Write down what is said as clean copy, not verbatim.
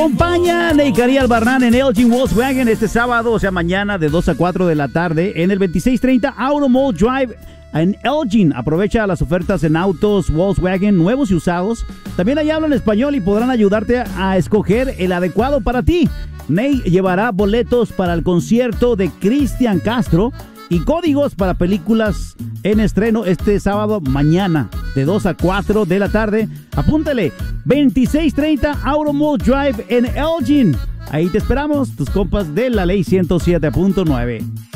acompaña Neikari Albarrán en Elgin Volkswagen este sábado, o sea mañana de 2 a 4 de la tarde en el 2630 Auto Mall Drive en Elgin. Aprovecha las ofertas en autos Volkswagen nuevos y usados. También ahí hablan español y podrán ayudarte a escoger el adecuado para ti. Ney llevará boletos para el concierto de Cristian Castro y códigos para películas en estreno este sábado mañana de 2 a 4 de la tarde. Apúntale, 2630 Auto Mall Drive en Elgin. Ahí te esperamos, tus compas de la ley 107.9.